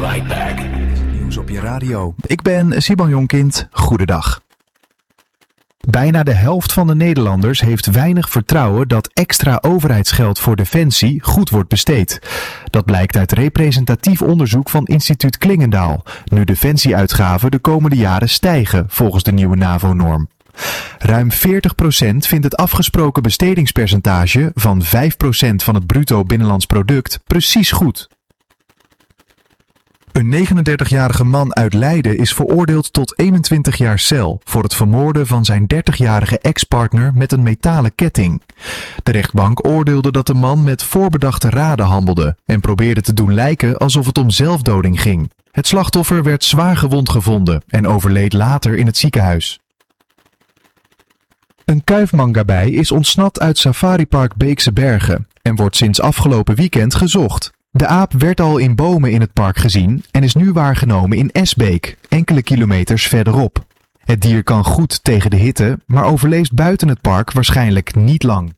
right back. Nieuws op je radio. Ik ben Siban Jonkind. Goedendag. Bijna de helft van de Nederlanders heeft weinig vertrouwen dat extra overheidsgeld voor defensie goed wordt besteed. Dat blijkt uit representatief onderzoek van instituut Klingendaal, nu defensieuitgaven de komende jaren stijgen volgens de nieuwe NAVO-norm. Ruim 40% vindt het afgesproken bestedingspercentage van 5% van het bruto binnenlands product precies goed. Een 39-jarige man uit Leiden is veroordeeld tot 21 jaar cel voor het vermoorden van zijn 30-jarige ex-partner met een metalen ketting. De rechtbank oordeelde dat de man met voorbedachte raden handelde en probeerde te doen lijken alsof het om zelfdoding ging. Het slachtoffer werd zwaar gewond gevonden en overleed later in het ziekenhuis. Een kuifmangabei is ontsnapt uit safaripark Beekse Bergen en wordt sinds afgelopen weekend gezocht. De aap werd al in bomen in het park gezien en is nu waargenomen in Esbeek, enkele kilometers verderop. Het dier kan goed tegen de hitte, maar overleeft buiten het park waarschijnlijk niet lang.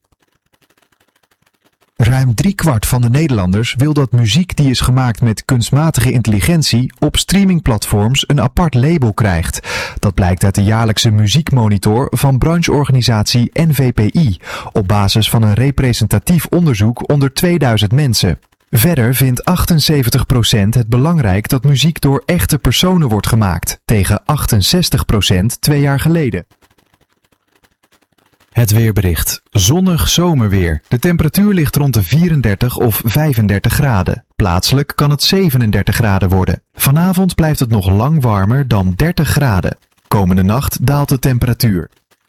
Ruim 3/4 van de Nederlanders wil dat muziek die is gemaakt met kunstmatige intelligentie op streamingplatforms een apart label krijgt. Dat blijkt uit de jaarlijkse muziekmonitor van brancheorganisatie NVPI op basis van een representatief onderzoek onder 2000 mensen. Verder vindt 78% het belangrijk dat muziek door echte personen wordt gemaakt, tegen 68% 2 jaar geleden. Het weerbericht. Zonnig zomerweer. De temperatuur ligt rond de 34 of 35 graden. Plaatselijk kan het 37 graden worden. Vanavond blijft het nog lang warmer dan 30 graden. Komende nacht daalt de temperatuur.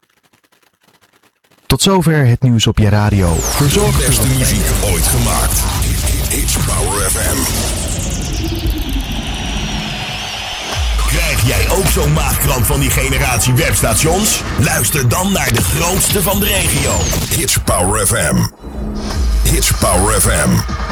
Tot zover het nieuws op je radio. Verzorg de beste muziek ooit gemaakt. It's Power FM. Krijg jij ook zo'n maagkramp van die generatie webstations? Luister dan naar de grootste van de regio. It's Power FM. It's Power FM.